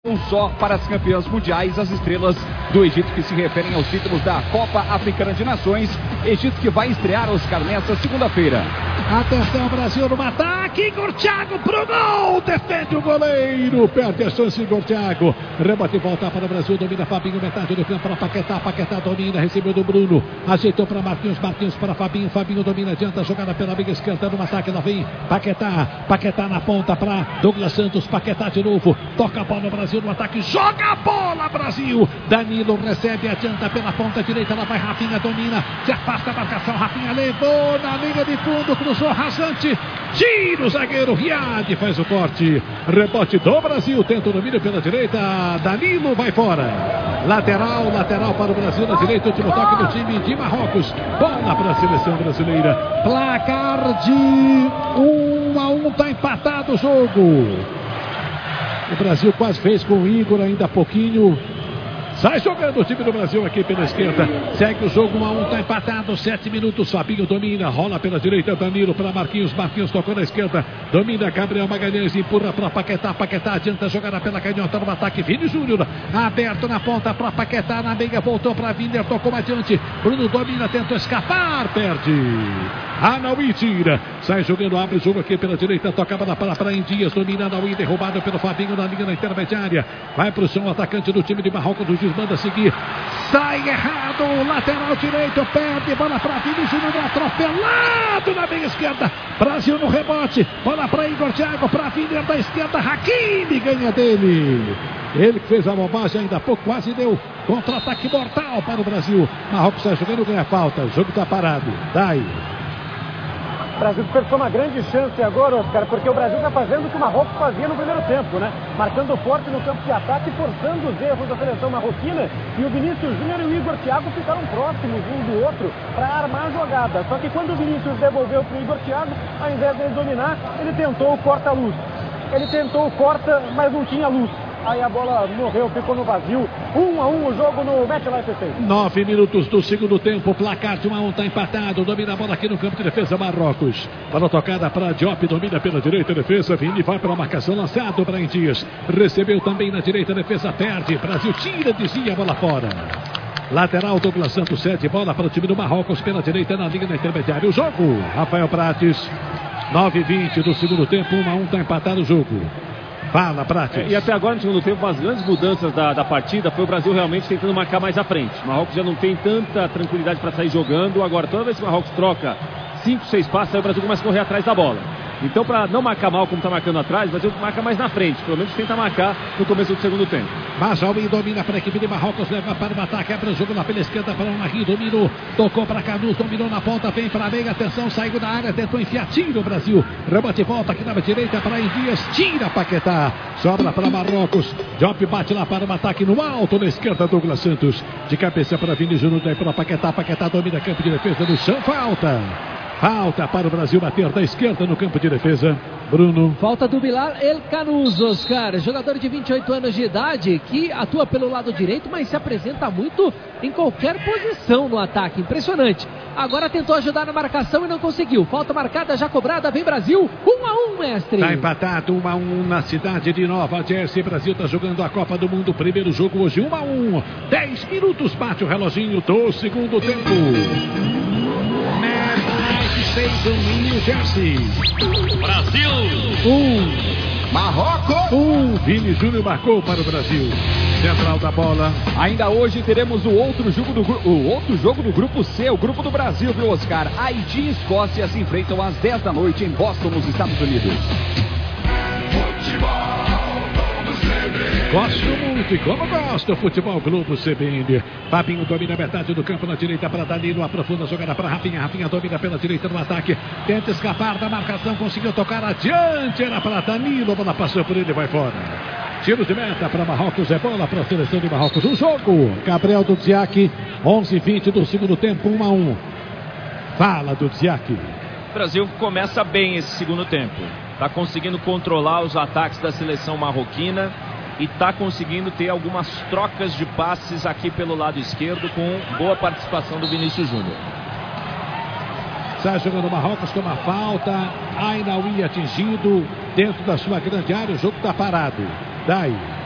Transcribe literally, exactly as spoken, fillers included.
só para as campeãs mundiais, as estrelas do Egito que se referem aos títulos da Copa Africana de Nações. Egito que vai estrear Oscar nesta segunda-feira. Atenção, Brasil no ataque. Igor Thiago pro gol. Defende o goleiro. Perde a chance, Igor Thiago. Rebate e volta para o Brasil. Domina Fabinho, metade do campo para Paquetá. Paquetá domina, recebeu do Bruno. Ajeitou para Marquinhos. Marquinhos para Fabinho. Fabinho domina, adianta a jogada pela amiga esquerda no ataque. Lá vem Paquetá. Paquetá na ponta para Douglas Santos. Paquetá de novo. Toca a bola no Brasil no ataque. Joga a bola, Brasil. Danilo recebe, adianta pela ponta direita. Lá vai Rafinha, domina. Se afasta a marcação. Rafinha levou na linha de fundo. Cruzou rasante. Tira o zagueiro. Riad faz o corte. Rebote do Brasil. Tenta o domínio pela direita. Danilo vai fora. Lateral, lateral para o Brasil na direita. Último toque do time de Marrocos. Bola para a seleção brasileira. Placar de um a um. Está empatado o jogo. O Brasil quase fez com o Igor, ainda há pouquinho. Sai jogando o time do Brasil aqui pela esquerda. Segue o jogo, um a um, está empatado. Sete minutos, Fabinho domina. Rola pela direita, Danilo para Marquinhos. Marquinhos tocou na esquerda. Domina Gabriel Magalhães, empurra para Paquetá. Paquetá adianta a jogada pela canhota no ataque. Vini Júnior aberto na ponta para Paquetá. Na meia voltou para Viner, tocou adiante. Bruno domina, tentou escapar, perde. Anaui tira. Sai jogando, abre o jogo aqui pela direita. Toca a bola para Praim Dias. Domina Anaui, derrubado pelo Fabinho na linha da intermediária. Vai para o chão, atacante do time de Marrocos do Giz, manda seguir. Sai errado, lateral direito, perde, bola para Vini Júnior, atropelado na meia esquerda. Brasil no rebote, bola para Igor Thiago, para Viner da esquerda. Hakimi ganha dele. Ele que fez a bobagem ainda há pouco, quase deu contra-ataque mortal para o Brasil. Marrocos está jogando, ganha falta, o jogo está parado. Daí. O Brasil percebeu uma grande chance agora, Oscar, porque o Brasil está fazendo o que o Marrocos fazia no primeiro tempo, né? Marcando forte no campo de ataque, forçando os erros da seleção marroquina. E o Vinícius Júnior e o Igor Thiago ficaram próximos um do outro para armar a jogada. Só que quando o Vinícius devolveu para o Igor Thiago, ao invés de ele dominar, ele tentou o corta-luz. Ele tentou o corta, mas não tinha luz. Aí a bola morreu, ficou no vazio. Um a um o jogo no MetLife Stadium. Nove minutos do segundo tempo. Placar de um a um está empatado. Domina a bola aqui no campo de defesa Marrocos. Bola tocada para Diop. Domina pela direita defesa. Vini vai para a marcação. Lançado para Dias. Recebeu também na direita defesa. Perde. Brasil tira, desvia a bola fora. Lateral Douglas Santos cede. Bola para o time do Marrocos pela direita na linha da intermediária. O jogo. Rafael Prates. nove e vinte do segundo tempo. um a um está empatado o jogo. Fala, Prates. É, e até agora, no segundo tempo, as grandes mudanças da, da partida foi o Brasil realmente tentando marcar mais à frente. O Marrocos já não tem tanta tranquilidade para sair jogando. Agora, toda vez que o Marrocos troca cinco, seis passos, aí o Brasil começa a correr atrás da bola. Então, para não marcar mal como está marcando atrás, o Brasil marca mais na frente. Pelo menos tenta marcar no começo do segundo tempo. Majalmi domina para a equipe de Marrocos, leva para o ataque, abre o jogo lá pela esquerda para o Mahi, dominou, tocou para Canus, dominou na ponta, vem para a meia, atenção, saiu da área, tentou enfiar, tira o Brasil, rebote volta aqui na direita para Dias, tira Paquetá, sobra para Marrocos, Diop bate lá para o ataque no alto, na esquerda Douglas Santos, de cabeça para Vini Júnior, daí para Paquetá, Paquetá domina campo de defesa no chão, falta. Falta para o Brasil bater da esquerda no campo de defesa. Bruno. Falta do Bilal El Canuz, Oscar. Jogador de vinte e oito anos de idade que atua pelo lado direito, mas se apresenta muito em qualquer posição no ataque. Impressionante. Agora tentou ajudar na marcação e não conseguiu. Falta marcada, já cobrada. Vem Brasil. um a um, mestre. Está empatado. um a um na cidade de Nova Jersey. Brasil está jogando a Copa do Mundo. Primeiro jogo hoje. um a um. dez minutos. Bate o reloginho do segundo tempo. New Jersey. Brasil. Um. Marrocos. Um. Vini Júnior marcou para o Brasil. Central da bola. Ainda hoje teremos o outro jogo do, o outro jogo do grupo C, o grupo do Brasil, viu, Oscar? Haiti e Escócia se enfrentam às dez da noite em Boston, nos Estados Unidos. Gosto muito e como gosto, Futebol Globo C B N. Fabinho domina a metade do campo na direita para Danilo, aprofunda a jogada para Rafinha. Rafinha domina pela direita no ataque, tenta escapar da marcação, conseguiu tocar adiante, era para Danilo, a bola passou por ele, vai fora. Tiro de meta para Marrocos, é bola para a seleção de Marrocos. O jogo, Gabriel do Dziak, onze e vinte do segundo tempo, um a um. Fala do Dziak. O Brasil começa bem esse segundo tempo. Está conseguindo controlar os ataques da seleção marroquina e está conseguindo ter algumas trocas de passes aqui pelo lado esquerdo com boa participação do Vinícius Júnior. Sai jogando o Marrocos, toma falta. Ainaoui atingido dentro da sua grande área. O jogo está parado. Daí.